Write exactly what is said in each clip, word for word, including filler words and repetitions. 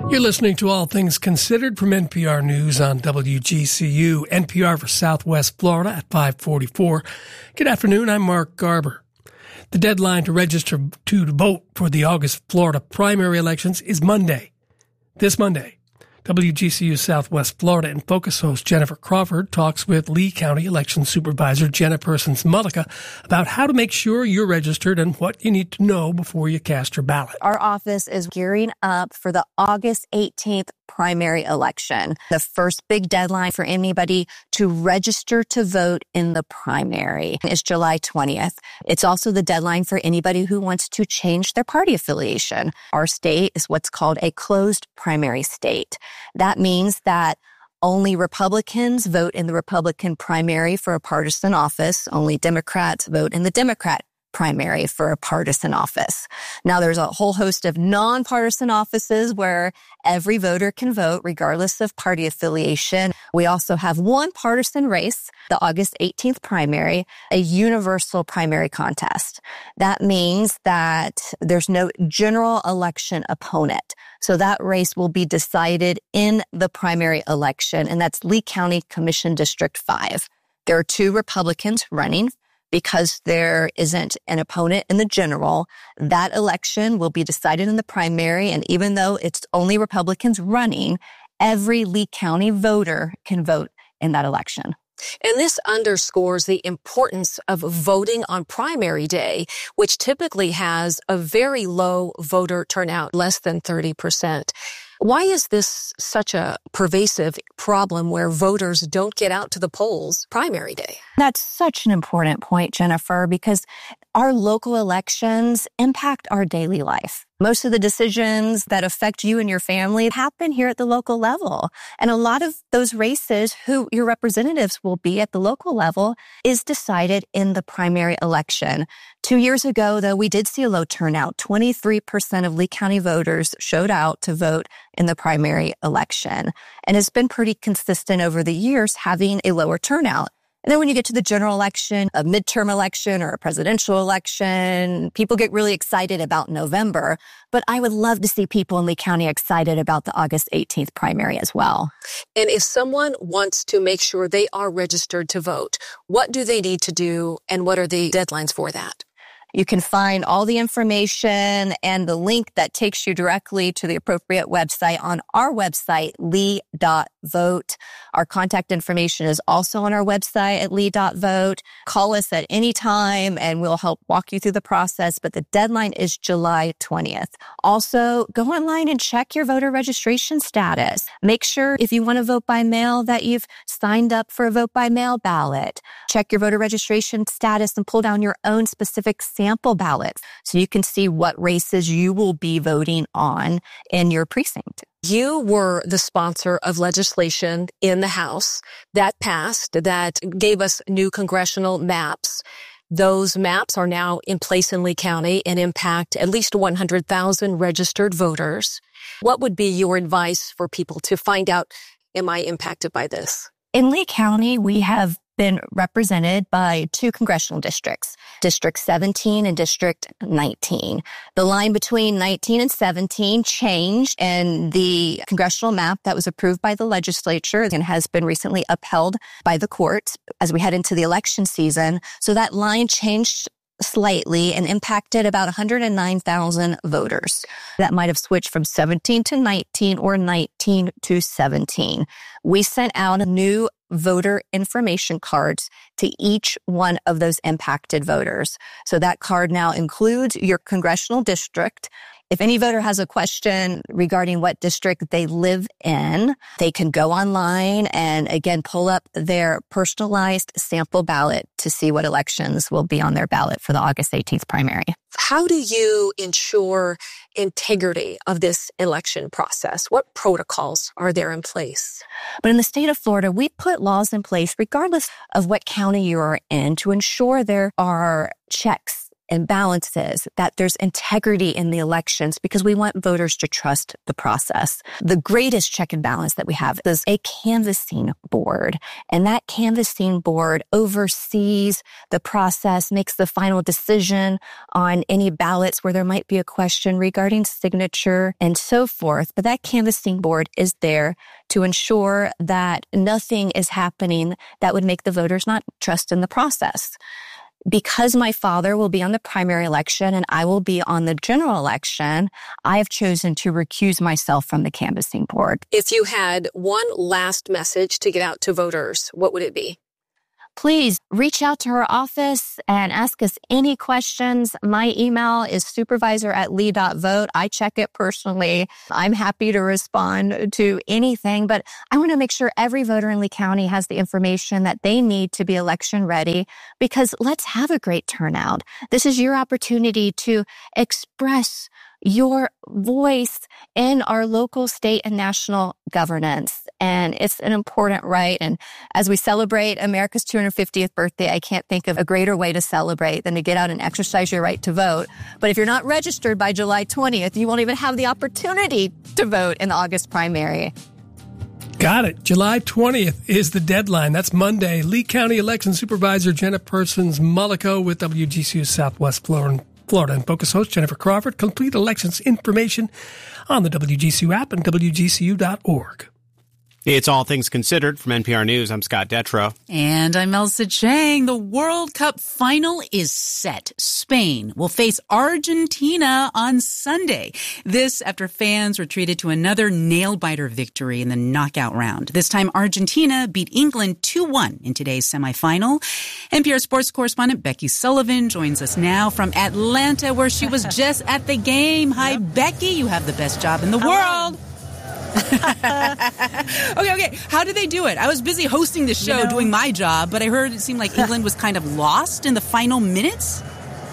You're listening to All Things Considered from N P R News on W G C U, N P R for Southwest Florida at five forty-four. Good afternoon, I'm Mark Garber. The deadline to register to vote for the August Florida primary elections is Monday. This Monday, W G C U Southwest Florida and Focus host Jennifer Crawford talks with Lee County Election Supervisor Jenna Persons-Mullica about how to make sure you're registered and what you need to know before you cast your ballot. Our office is gearing up for the August eighteenth primary election, the first big deadline for anybody to register to vote in the primary is July twentieth. It's also the deadline for anybody who wants to change their party affiliation. Our state is what's called a closed primary state. That means that only Republicans vote in the Republican primary for a partisan office. Only Democrats vote in the Democrat primary for a partisan office. Now, there's a whole host of nonpartisan offices where every voter can vote regardless of party affiliation. We also have one partisan race, the August eighteenth primary, a universal primary contest. That means that there's no general election opponent. So that race will be decided in the primary election, and that's Lee County Commission District five. There are two Republicans running. Because there isn't an opponent in the general, that election will be decided in the primary. And even though it's only Republicans running, every Lee County voter can vote in that election. And this underscores the importance of voting on primary day, which typically has a very low voter turnout, less than thirty percent. Why is this such a pervasive problem where voters don't get out to the polls primary day? That's such an important point, Jennifer, because our local elections impact our daily life. Most of the decisions that affect you and your family happen here at the local level. And a lot of those races, who your representatives will be at the local level, is decided in the primary election. Two years ago, though, we did see a low turnout. twenty-three percent of Lee County voters showed out to vote in the primary election. And it's been pretty consistent over the years having a lower turnout. And then when you get to the general election, a midterm election or a presidential election, people get really excited about November. But I would love to see people in Lee County excited about the August eighteenth primary as well. And if someone wants to make sure they are registered to vote, what do they need to do and what are the deadlines for that? You can find all the information and the link that takes you directly to the appropriate website on our website, lee dot vote. Our contact information is also on our website at lee dot vote. Call us at any time and we'll help walk you through the process, but the deadline is July twentieth. Also, go online and check your voter registration status. Make sure if you want to vote by mail that you've signed up for a vote by mail ballot. Check your voter registration status and pull down your own specific sample ballots so you can see what races you will be voting on in your precinct. You were the sponsor of legislation in the House that passed, that gave us new congressional maps. Those maps are now in place in Lee County and impact at least one hundred thousand registered voters. What would be your advice for people to find out, am I impacted by this? In Lee County, we have been represented by two congressional districts, District seventeen and District nineteen. The line between nineteen and seventeen changed, and the congressional map that was approved by the legislature and has been recently upheld by the courts as we head into the election season. So that line changed slightly and impacted about one hundred nine thousand voters. That might have switched from seventeen to nineteen or nineteen to seventeen. We sent out new voter information cards to each one of those impacted voters. So that card now includes your congressional district. If any voter has a question regarding what district they live in, they can go online and, again, pull up their personalized sample ballot to see what elections will be on their ballot for the August eighteenth primary. How do you ensure integrity of this election process? What protocols are there in place? But in the state of Florida, we put laws in place, regardless of what county you are in, to ensure there are checks imbalances, that there's integrity in the elections because we want voters to trust the process. The greatest check and balance that we have is a canvassing board. And that canvassing board oversees the process, makes the final decision on any ballots where there might be a question regarding signature and so forth. But that canvassing board is there to ensure that nothing is happening that would make the voters not trust in the process. Because my father will be on the primary election and I will be on the general election, I have chosen to recuse myself from the canvassing board. If you had one last message to get out to voters, what would it be? Please reach out to her office and ask us any questions. My email is supervisor at lee dot vote. I check it personally. I'm happy to respond to anything, but I want to make sure every voter in Lee County has the information that they need to be election ready, because let's have a great turnout. This is your opportunity to express your voice in our local, state, and national governance. And it's an important right. And as we celebrate America's two hundred fiftieth birthday, I can't think of a greater way to celebrate than to get out and exercise your right to vote. But if you're not registered by July twentieth, you won't even have the opportunity to vote in the August primary. Got it. July twentieth is the deadline. That's Monday. Lee County Election Supervisor Jenna Persons-Mullico with W G C U Southwest Florida. Florida and Focus host Jennifer Crawford. Complete elections information on the W G C U app and W G C U dot org. It's All Things Considered from N P R News. I'm Scott Detrow. And I'm Elsa Chang. The World Cup final is set. Spain will face Argentina on Sunday. This after fans were treated to another nail-biter victory in the knockout round. This time, Argentina beat England two one in today's semifinal. N P R sports correspondent Becky Sullivan joins us now from Atlanta, where she was just at the game. Hi, yep. Becky. You have the best job in the Hello. world. okay, okay. How did they do it? I was busy hosting the show, you know, doing my job, but I heard it seemed like England was kind of lost in the final minutes.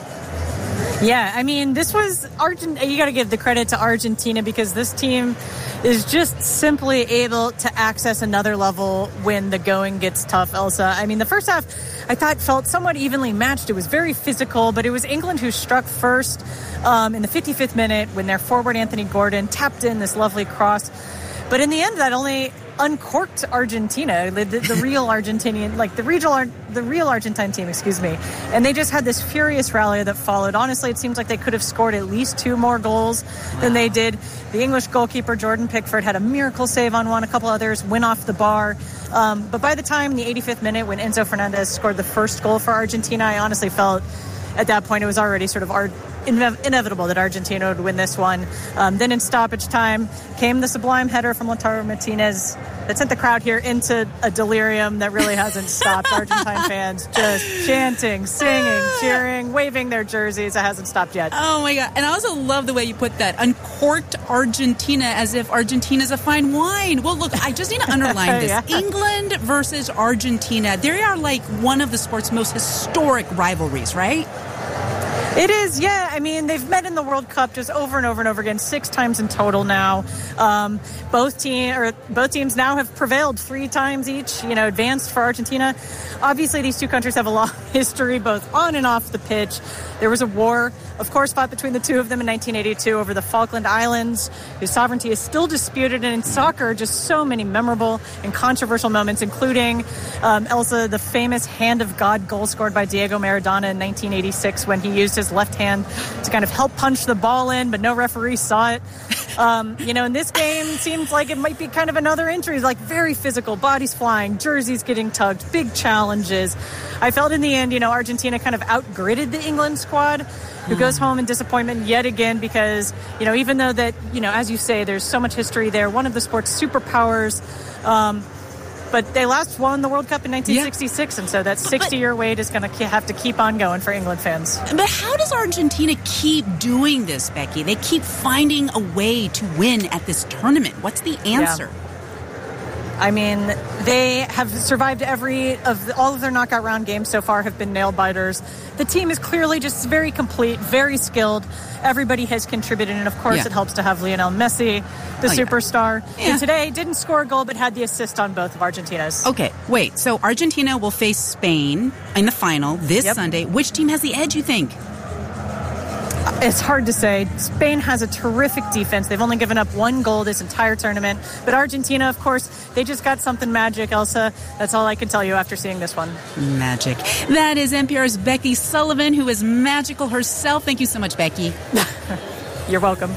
Yeah, I mean, this was Argent. You got to give the credit to Argentina because this team is just simply able to access another level when the going gets tough, Elsa. I mean, the first half I thought felt somewhat evenly matched. It was very physical, but it was England who struck first um, in the fifty-fifth minute when their forward Anthony Gordon tapped in this lovely cross. But in the end, that only uncorked Argentina, the, the, the real Argentinian, like the regional, the real Argentine team, excuse me. And they just had this furious rally that followed. Honestly, it seems like they could have scored at least two more goals than they did. The English goalkeeper, Jordan Pickford, had a miracle save on one. A couple others went off the bar. Um, but by the time the eighty-fifth minute, when Enzo Fernandez scored the first goal for Argentina, I honestly felt at that point it was already sort of our inevitable that Argentina would win this one. Um, then in stoppage time came the sublime header from Lautaro Martinez that sent the crowd here into a delirium that really hasn't stopped. Argentine fans just chanting, singing, cheering, waving their jerseys. It hasn't stopped yet. Oh, my God. And I also love the way you put that. Uncorked Argentina, as if Argentina's a fine wine. Well, look, I just need to underline this. yeah. England versus Argentina. They are like one of the sport's most historic rivalries, right? It is, yeah. I mean, they've met in the World Cup just over and over and over again, six times in total now. Um, both team or both teams now have prevailed three times each, you know, advanced for Argentina. Obviously, these two countries have a long history, both on and off the pitch. There was a war, of course, fought between the two of them in nineteen eighty-two over the Falkland Islands, whose sovereignty is still disputed. And in soccer, just so many memorable and controversial moments, including um, Elsa, the famous hand of God goal scored by Diego Maradona in nineteen eighty-six when he used his left hand to kind of help punch the ball in, but no referee saw it. Um, you know, in this game, it seems like it might be kind of another entry, like very physical, bodies flying, jerseys getting tugged, big challenges. I felt in the end, you know, Argentina kind of outgritted the England squad, who mm. goes home in disappointment yet again because, you know, even though that, you know, as you say, there's so much history there, one of the sport's superpowers, um, but they last won the World Cup in nineteen sixty-six, yeah. and so that sixty-year wait is going to have to keep on going for England fans. But how does Argentina keep doing this, Becky? They keep finding a way to win at this tournament. What's the answer? Yeah. I mean, they have survived every of the, all of their knockout round games so far have been nail biters. The team is clearly just very complete, very skilled. Everybody has contributed, and of course, yeah. it helps to have Lionel Messi, the oh, superstar. Yeah. Yeah. And today didn't score a goal, but had the assist on both of Argentina's. Okay, wait. So Argentina will face Spain in the final this yep. Sunday. Which team has the edge, you think? It's hard to say. Spain has a terrific defense. They've only given up one goal this entire tournament. But Argentina, of course, they just got something magic, Elsa. That's all I can tell you after seeing this one. Magic. That is N P R's Becky Sullivan, who is magical herself. Thank you so much, Becky. You're welcome.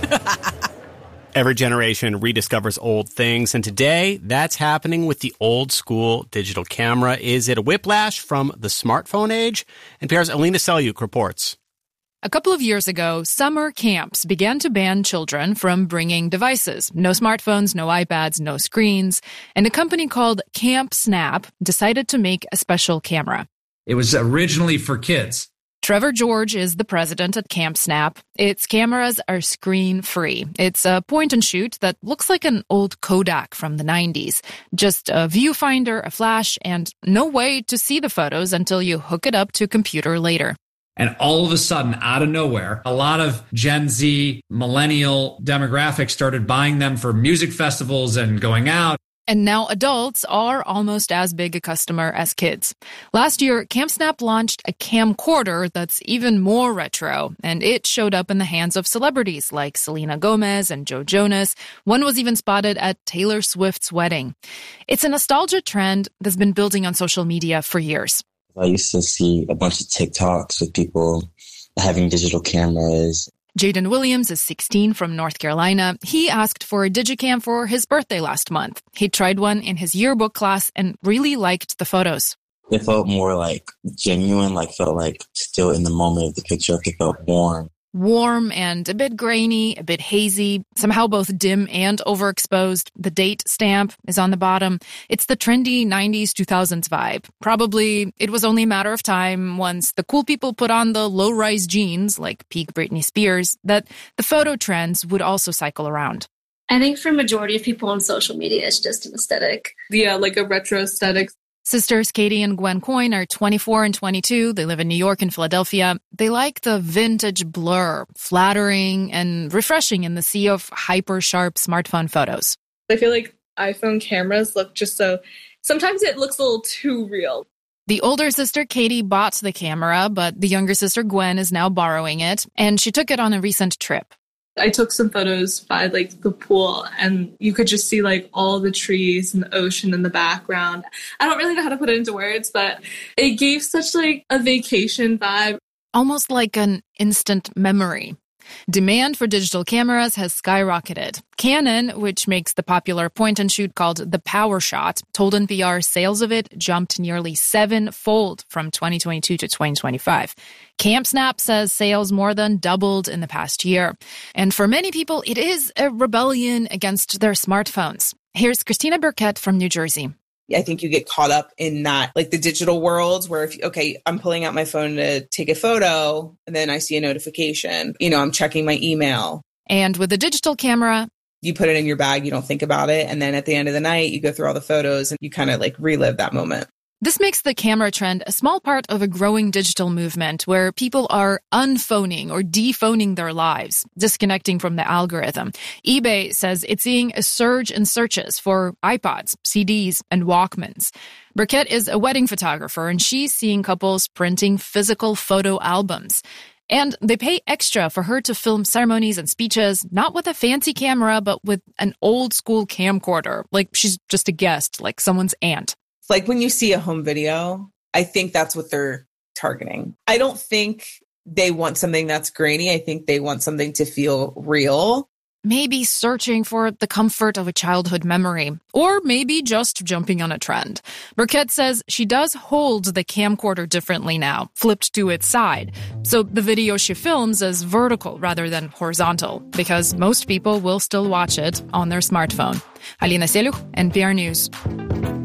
Every generation rediscovers old things, and today that's happening with the old school digital camera. Is it a whiplash from the smartphone age? N P R's Alina Selyuk reports. A couple of years ago, summer camps began to ban children from bringing devices. No smartphones, no iPads, no screens. And a company called Camp Snap decided to make a special camera. It was originally for kids. Trevor George is the president at Camp Snap. Its cameras are screen-free. It's a point-and-shoot that looks like an old Kodak from the nineties. Just a viewfinder, a flash, and no way to see the photos until you hook it up to a computer later. And all of a sudden, out of nowhere, a lot of Gen Z, millennial demographics started buying them for music festivals and going out. And now adults are almost as big a customer as kids. Last year, Camp Snap launched a camcorder that's even more retro, and it showed up in the hands of celebrities like Selena Gomez and Joe Jonas. One was even spotted at Taylor Swift's wedding. It's a nostalgia trend that's been building on social media for years. I used to see a bunch of TikToks with people having digital cameras. Jaden Williams is sixteen from North Carolina. He asked for a Digicam for his birthday last month. He tried one in his yearbook class and really liked the photos. It felt more like genuine, like felt like still in the moment of the picture. It felt warm. Warm and a bit grainy, a bit hazy, somehow both dim and overexposed. The date stamp is on the bottom. It's the trendy nineties, two thousands vibe. Probably it was only a matter of time once the cool people put on the low-rise jeans, like peak Britney Spears, that the photo trends would also cycle around. I think for majority of people on social media, it's just an aesthetic. Yeah, like a retro aesthetic. Sisters Katie and Gwen Coyne are twenty-four and twenty-two. They live in New York and Philadelphia. They like the vintage blur, flattering and refreshing in the sea of hyper-sharp smartphone photos. I feel like iPhone cameras look just so... Sometimes it looks a little too real. The older sister, Katie, bought the camera, but the younger sister, Gwen, is now borrowing it, and she took it on a recent trip. I took some photos by like the pool and you could just see like all the trees and the ocean in the background. I don't really know how to put it into words, but it gave such like a vacation vibe. Almost like an instant memory. Demand for digital cameras has skyrocketed. Canon, which makes the popular point-and-shoot called the PowerShot, told N P R sales of it jumped nearly seven-fold from twenty twenty-two to twenty twenty-five. Camp Snap says sales more than doubled in the past year. And for many people, it is a rebellion against their smartphones. Here's Christina Burkett from New Jersey. I think you get caught up in that, like the digital worlds where if, okay, I'm pulling out my phone to take a photo and then I see a notification, you know, I'm checking my email. And with a digital camera, you put it in your bag, you don't think about it. And then at the end of the night, you go through all the photos and you kind of like relive that moment. This makes the camera trend a small part of a growing digital movement where people are unphoning or dephoning their lives, disconnecting from the algorithm. eBay says it's seeing a surge in searches for iPods, C Ds, and Walkmans. Burkett is a wedding photographer, and she's seeing couples printing physical photo albums. And they pay extra for her to film ceremonies and speeches, not with a fancy camera, but with an old-school camcorder, like she's just a guest, like someone's aunt. Like when you see a home video, I think that's what they're targeting. I don't think they want something that's grainy. I think they want something to feel real. Maybe searching for the comfort of a childhood memory, or maybe just jumping on a trend. Burkett says she does hold the camcorder differently now, flipped to its side. So the video she films is vertical rather than horizontal, because most people will still watch it on their smartphone. Alina Selyuk, N P R News.